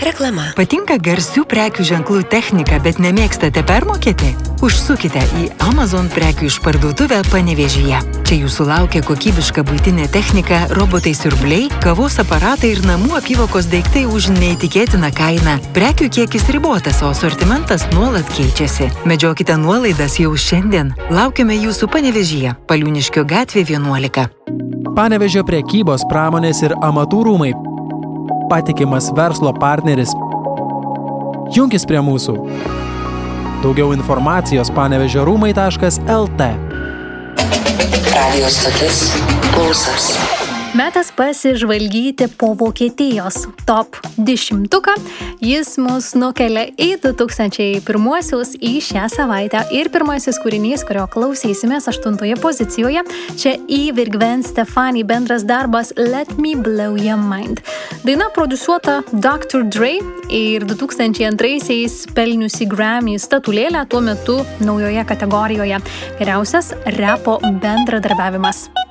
Reklama. Patinka garsių prekių ženklų technika, bet nemėgstate permokėti? Užsukite į Amazon prekių išparduotuvę Panevėžyje. Čia jūsų laukia kokybiška buitinė technika, robotai siurbliai, kavos aparatai ir namų apyvokos daiktai už neįtikėtiną kainą. Prekių kiekis ribotas, o asortimentas nuolat keičiasi. Medžiokite nuolaidas jau šiandien. Laukiame jūsų Panevėžyje, Paliūniškio gatvė 11. Panevėžio prekybos, pramonės ir amatų rūmai. Patikimas verslo partneris. Junkis prie mūsų. Daugiau informacijos panevežiorūmai.lt. Radio stotis Pulsas. Metas pasižvalgyti po Vokietijos top 10. Jis mus nukelia į 2001-uosius į šią savaitę. Ir pirmasis kūrinys, kurio klausysimės 8 pozicijoje, čia Ivy ir Gwen Stefani bendras darbas Let Me Blow Your Mind. Daina produsuota Dr. Dre ir 2002-aisiais pelniusi Grammy statulėlę tuo metu naujoje kategorijoje. Geriausias repo bendradarbiavimas.